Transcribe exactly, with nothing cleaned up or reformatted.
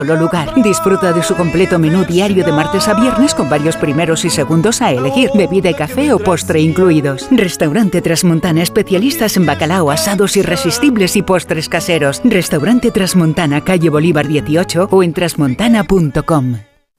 solo lugar. Disfruta de su completo menú diario de martes a viernes con varios primeros y segundos a elegir, bebida y café o postre incluidos. Restaurante Trasmontana, especialistas en bacalao, asados irresistibles y postres caseros. Restaurante Trasmontana, calle Bolívar dieciocho o en trasmontana punto com.